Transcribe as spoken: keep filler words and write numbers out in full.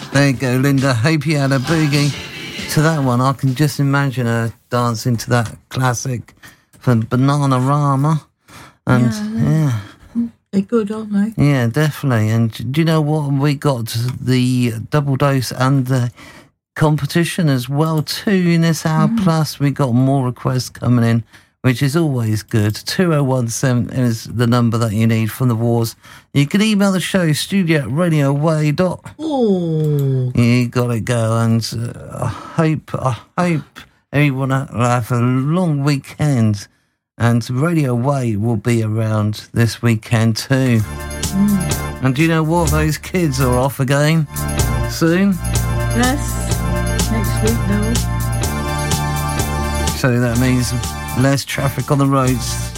There you go, Linda. Hope you had a boogie to that one. I can just imagine her dancing to that classic from Bananarama. And yeah, yeah. They're good, aren't they? Yeah, definitely. And do you know what? We got the double dose and the competition as well too in this hour. Mm. Plus, we got more requests coming in, which is always good. two oh one seven is the number that you need from the wars. You can email the show, studio at radio way dot. Oh, you got to go, and uh, I hope I hope everyone will have a long weekend. And Radio Way will be around this weekend too. Mm. And do you know what? Those kids are off again soon. Yes, next week though. So that means less traffic on the roads.